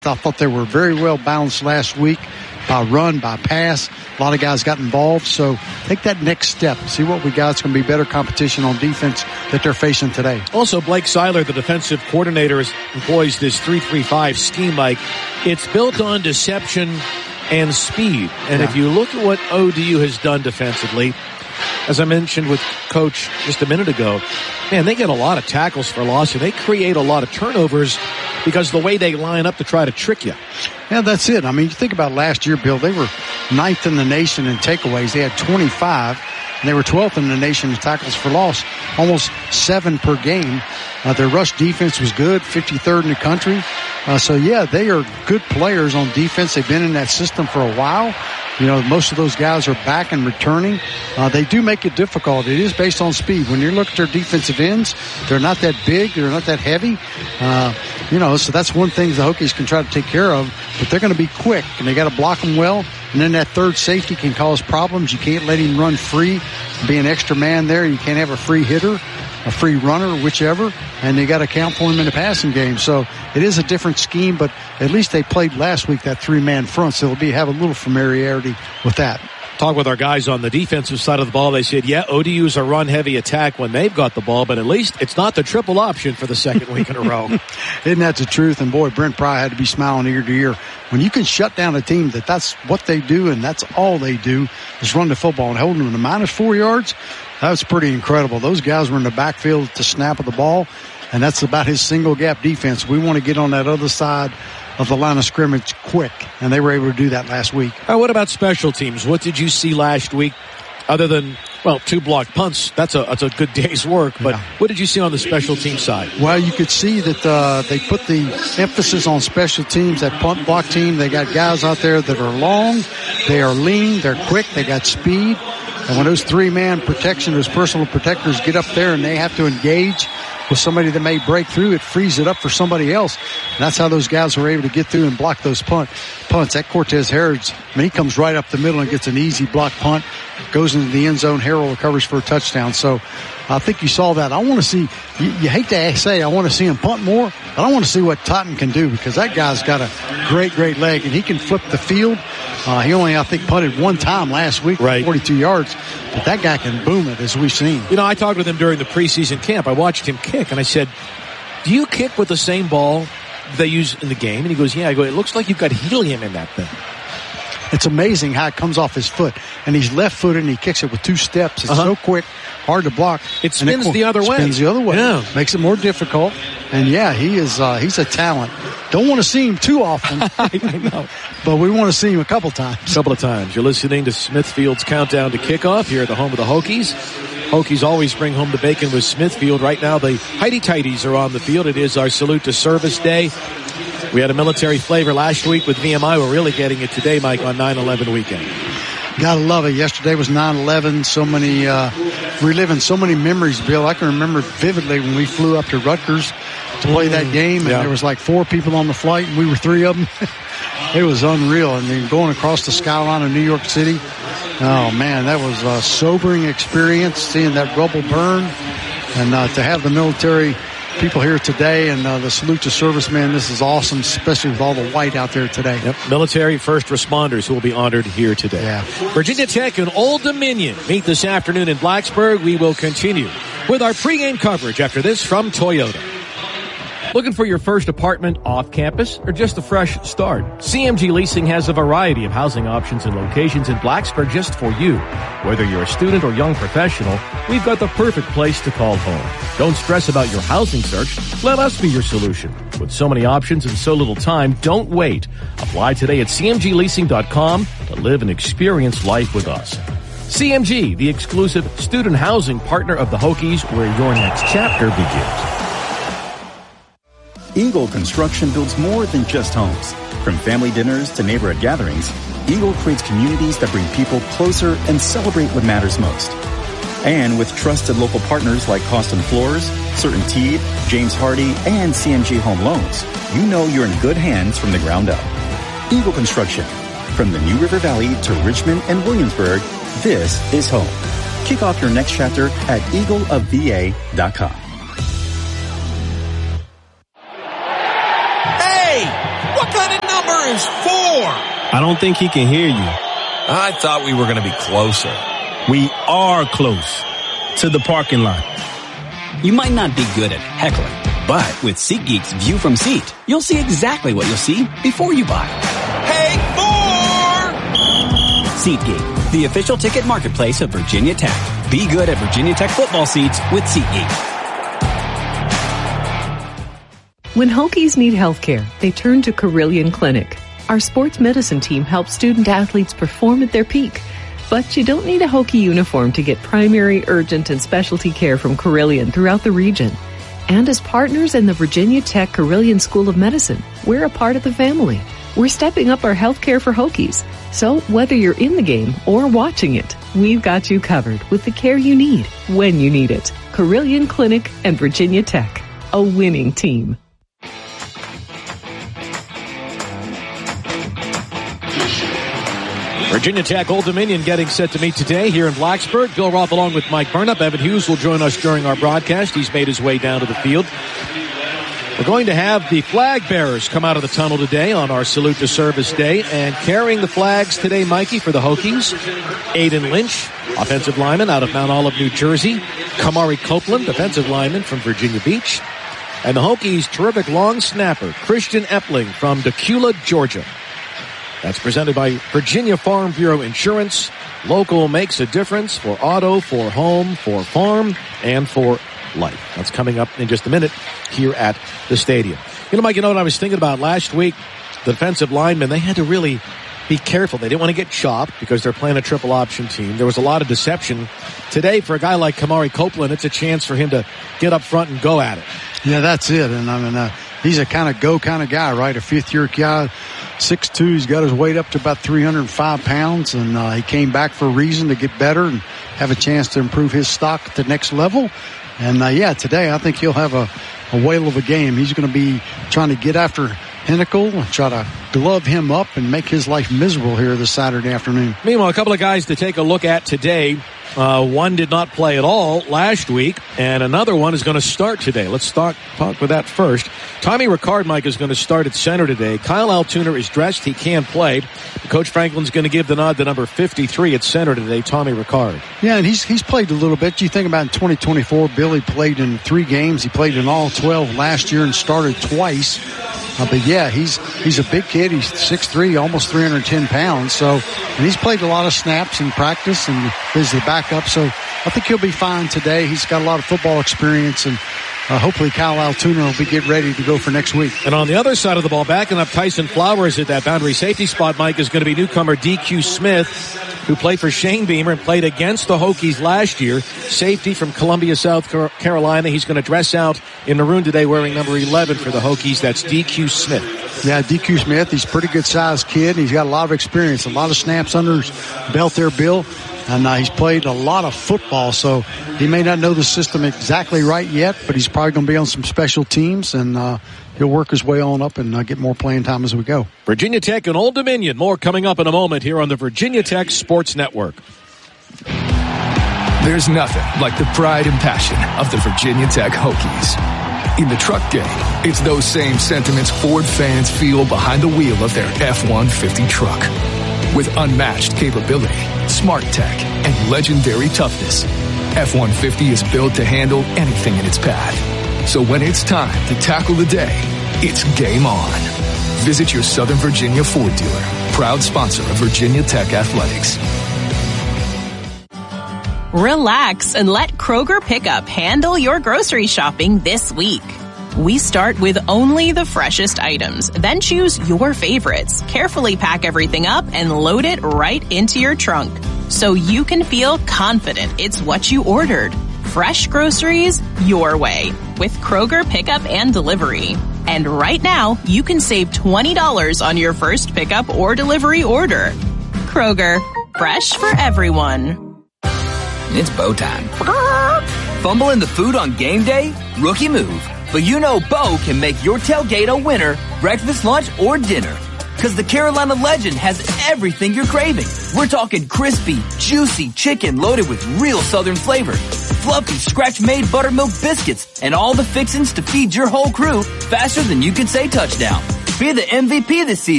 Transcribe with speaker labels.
Speaker 1: I thought they were very well balanced last week by run, by pass. A lot of guys got involved. So take that next step. See what we got. It's going to be better competition on defense that they're facing today.
Speaker 2: Also, Blake Seiler, the defensive coordinator, employs this 3-3-5 scheme, Mike. It's built on deception and speed. And if you look at what ODU has done defensively, as I mentioned with Coach just a minute ago, man, they get a lot of tackles for loss, and they create a lot of turnovers because of the way they line up to try to trick you.
Speaker 1: Yeah, that's it. I mean, you think about last year, Bill, they were 9th in the nation in takeaways. They had 25, and they were 12th in the nation in tackles for loss, almost 7 per game. Their rush defense was good, 53rd in the country. So, yeah, they are good players on defense. They've been in that system for a while. You know, most of those guys are back and returning. They do make it difficult. It is based on speed. When you look at their defensive ends, they're not that big. They're not that heavy. So that's one thing the Hokies can try to take care of. But they're going to be quick, and they got to block them well. And then that third safety can cause problems. You can't let him run free, be an extra man there. You can't have a free hitter, a free runner, whichever, and you got to count for him in the passing game. So it is a different scheme, but at least they played last week that 3-man front, so they'll have a little familiarity with that.
Speaker 2: Talk with our guys on the defensive side of the ball. They said, ODU's a run-heavy attack when they've got the ball, but at least it's not the triple option for the second week in a row.
Speaker 1: Isn't that the truth? And, boy, Brent Pry had to be smiling ear to ear. When you can shut down a team that's what they do and that's all they do is run the football and hold them to -4 yards, that's pretty incredible. Those guys were in the backfield at the snap of the ball, and that's about his single-gap defense. We want to get on that other side of the line of scrimmage quick, and they were able to do that last week.
Speaker 2: What about special teams? What did you see last week other than, 2 blocked punts? That's a good day's work, but what did you see on the special team side?
Speaker 1: Well, you could see that they put the emphasis on special teams, that punt block team. They got guys out there that are long, they are lean, they're quick, they got speed. And when those 3-man protection, those personal protectors get up there and they have to engage with somebody that may break through, it frees it up for somebody else. And that's how those guys were able to get through and block those punts. That Cortez Harrods, he comes right up the middle and gets an easy block punt, goes into the end zone. Harrell recovers for a touchdown. So I think you saw that. I want to see, you hate to say I want to see him punt more, but I want to see what Totten can do because that guy's got a great, great leg, and he can flip the field. He only, I think, punted one time last week, 42 yards. But that guy can boom it, as we've seen.
Speaker 2: I talked with him during the preseason camp. I watched him kick, and I said, do you kick with the same ball they use in the game? And he goes, yeah. I go, it looks like you've got helium in that thing.
Speaker 1: It's amazing how it comes off his foot. And he's left-footed, and he kicks it with 2 steps. It's so quick, hard to block.
Speaker 2: It spins the other way.
Speaker 1: Spins the other way.
Speaker 2: Yeah.
Speaker 1: Makes it more difficult. And, he's a talent. Don't want to see him too often.
Speaker 2: I know.
Speaker 1: But we want to see him a couple times.
Speaker 2: You're listening to Smithfield's Countdown to Kickoff here at the home of the Hokies. Hokies always bring home the bacon with Smithfield. Right now, the Heidi-Tighties are on the field. It is our Salute to Service Day. We had a military flavor last week with VMI. We're really getting it today, Mike, on 9/11 weekend.
Speaker 1: Gotta love it. Yesterday was 9/11. So many, reliving so many memories, Bill. I can remember vividly when we flew up to Rutgers to play that game, and there was 4 people on the flight, and we were 3 of them. It was unreal. And then going across the skyline of New York City, oh, man, that was a sobering experience, seeing that rubble burn. And to have the military people here today and the Salute to Servicemen, this is awesome, especially with all the white out there today.
Speaker 2: Yep. Military first responders who will be honored here today.
Speaker 1: Yeah.
Speaker 2: Virginia Tech and Old Dominion meet this afternoon in Blacksburg. We will continue with our pregame coverage after this from Toyota. Looking for your first apartment off campus or just a fresh start? CMG Leasing has a variety of housing options and locations in Blacksburg just for you. Whether you're a student or young professional, we've got the perfect place to call home. Don't stress about your housing search. Let us be your solution. With so many options and so little time, don't wait. Apply today at cmgleasing.com to live and experience life with us. CMG, the exclusive student housing partner of the Hokies, where your next chapter begins.
Speaker 3: Eagle Construction builds more than just homes. From family dinners to neighborhood gatherings, Eagle creates communities that bring people closer and celebrate what matters most. And with trusted local partners like Costin Floors, CertainTeed, James Hardy, and CMG Home Loans, you know you're in good hands from the ground up. Eagle Construction. From the New River Valley to Richmond and Williamsburg, this is home. Kick off your next chapter at eagleofva.com.
Speaker 4: number is 4.
Speaker 5: I don't think he can hear you.
Speaker 4: I thought we were going to be closer.
Speaker 5: We are close to the parking lot.
Speaker 6: You might not be good at heckling, but with SeatGeek's View from Seat, you'll see exactly what you'll see before you buy.
Speaker 4: Hey, 4!
Speaker 6: SeatGeek, the official ticket marketplace of Virginia Tech. Be good at Virginia Tech football seats with SeatGeek.
Speaker 7: When Hokies need health care, they turn to Carilion Clinic. Our sports medicine team helps student athletes perform at their peak. But you don't need a Hokie uniform to get primary, urgent, and specialty care from Carilion throughout the region. And as partners in the Virginia Tech Carilion School of Medicine, we're a part of the family. We're stepping up our health care for Hokies. So whether you're in the game or watching it, we've got you covered with the care you need when you need it. Carilion Clinic and Virginia Tech, a winning team.
Speaker 2: Virginia Tech Old Dominion getting set to meet today here in Blacksburg. Bill Roth along with Mike Burnop. Evan Hughes will join us during our broadcast. He's made his way down to the field. We're going to have the flag bearers come out of the tunnel today on our Salute to Service Day. And carrying the flags today, Mikey, for the Hokies, Aiden Lynch, offensive lineman out of Mount Olive, New Jersey. Kamari Copeland, defensive lineman from Virginia Beach. And the Hokies' terrific long snapper, Christian Epling from Decula, Georgia. That's presented by Virginia Farm Bureau Insurance. Local makes a difference for auto, for home, for farm, and for life. That's coming up in just a minute here at the stadium. You know, Mike, you know what I was thinking about last week? The defensive linemen, they had to really be careful. They didn't want to get chopped because they're playing a triple option team. There was a lot of deception. Today, for a guy like Kamari Copeland, it's a chance for him to get up front and go at it.
Speaker 1: Yeah, that's it. And I mean, he's a kind of guy, right? A fifth-year guy, 6'2". He's got his weight up to about 305 pounds, and he came back for a reason to get better and have a chance to improve his stock at the next level. And, today I think he'll have a whale of a game. He's going to be trying to get after Hennicle and try to glove him up and make his life miserable here this Saturday afternoon.
Speaker 2: Meanwhile, a couple of guys to take a look at today. One did not play at all last week, and another one is going to start today. Let's talk with that first. Tommy Ricard, Mike, is going to start at center today. Kyle Altuner is dressed. He can play. Coach Franklin's going to give the nod to number 53 at center today, Tommy Ricard.
Speaker 1: Yeah, and he's played a little bit. You think about in 2024, Billy played in 3 games. He played in all 12 last year and started twice. But yeah, he's a big kid. He's 6'3", almost 310 pounds. So, and he's played a lot of snaps in practice and is the backup. So I think he'll be fine today. He's got a lot of football experience, and hopefully Kyle Altuner will get ready to go for next week.
Speaker 2: And on the other side of the ball, backing up Tyson Flowers at that boundary safety spot, Mike, is going to be newcomer DQ Smith, who played for Shane Beamer and played against the Hokies last year. Safety from Columbia, South Carolina. He's going to dress out in maroon today wearing number 11 for the Hokies. That's DQ Smith.
Speaker 1: Yeah, DQ Smith, he's a pretty good-sized kid. He's got a lot of experience, a lot of snaps under his belt there, Bill. And he's played a lot of football, so he may not know the system exactly right yet, but he's probably going to be on some special teams, and he'll work his way on up and get more playing time as we go.
Speaker 2: Virginia Tech and Old Dominion. More coming up in a moment here on the Virginia Tech Sports Network.
Speaker 8: There's nothing like the pride and passion of the Virginia Tech Hokies. In the truck game, it's those same sentiments Ford fans feel behind the wheel of their F-150 truck. With unmatched capability, smart tech, and legendary toughness, F-150 is built to handle anything in its path. So when it's time to tackle the day, it's game on. Visit your Southern Virginia Ford dealer, proud sponsor of Virginia Tech Athletics.
Speaker 9: Relax and let Kroger Pickup handle your grocery shopping this week. We start with only the freshest items, then choose your favorites, carefully pack everything up, and load it right into your trunk so you can feel confident it's what you ordered. Fresh groceries your way with Kroger Pickup and Delivery. And right now, you can save $20 on your first pickup or delivery order. Kroger, fresh for everyone.
Speaker 10: It's bow time. Fumble in the food on game day? Rookie move. But you know Bo can make your tailgate a winner, breakfast, lunch, or dinner. Because the Carolina Legend has everything you're craving. We're talking crispy, juicy chicken loaded with real Southern flavor, fluffy, scratch-made buttermilk biscuits, and all the fixings to feed your whole crew faster than you can say touchdown. Be the MVP this season.